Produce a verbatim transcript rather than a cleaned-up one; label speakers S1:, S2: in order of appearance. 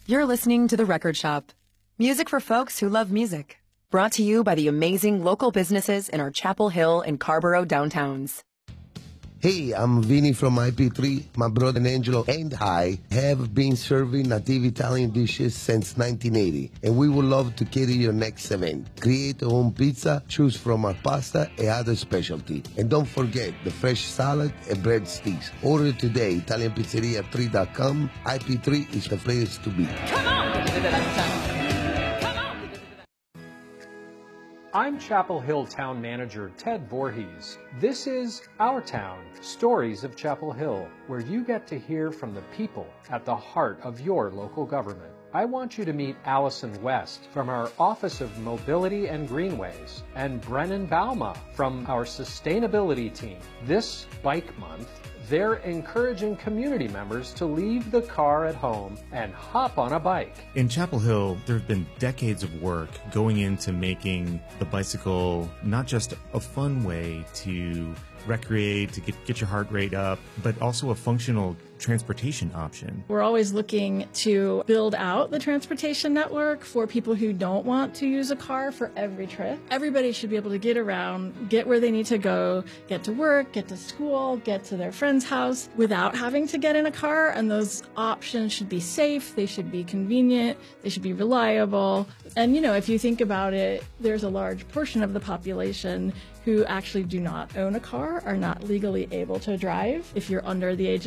S1: You're listening to The Record Shop. Music for folks who love music. Brought to you by the amazing local businesses in our Chapel Hill and Carborough downtowns.
S2: Hey, I'm Vinny from I P three. My brother Angelo and I have been serving native Italian dishes since nineteen eighty, and we would love to cater your next event. Create your own pizza, choose from our pasta and other specialty. And don't forget the fresh salad and bread sticks. Order today, Italian Pizzeria three dot com. I P three is the place to be.
S3: Come on! Come on! I'm Chapel Hill Town Manager Ted Voorhees. This is Our Town, Stories of Chapel Hill, where you get to hear from the people at the heart of your local government. I want you to meet Allison West from our Office of Mobility and Greenways and Brennan Bauma from our Sustainability team. This Bike Month, they're encouraging community members to leave the car at home and hop on a bike.
S4: In Chapel Hill, there have been decades of work going into making the bicycle not just a fun way to recreate, to get, get your heart rate up, but also a functional transportation option.
S5: We're always looking to build out the transportation network for people who don't want to use a car for every trip. Everybody should be able to get around, get where they need to go, get to work, get to school, get to their friend's house without having to get in a car. And those options should be safe, they should be convenient, they should be reliable. And, you know, if you think about it, there's a large portion of the population who actually do not own a car, are not legally able to drive. If you're under the age